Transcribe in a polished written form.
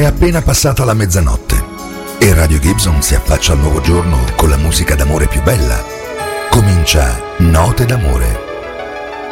appena passata la mezzanotte e Radio Gibson si affaccia al nuovo giorno con la musica d'amore più bella. Comincia Note d'amore.